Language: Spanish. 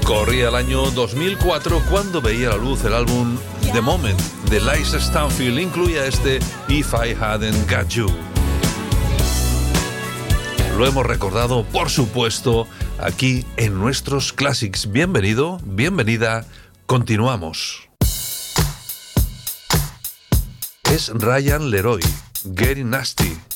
Corría el año 2004 cuando veía la luz el álbum The Moment de Liza Stanfield. Incluía este If I Hadn't Got You. Lo hemos recordado, por supuesto, aquí en nuestros Classics. Bienvenido, bienvenida, continuamos. Es Ryan Leroy, Getting Nasty.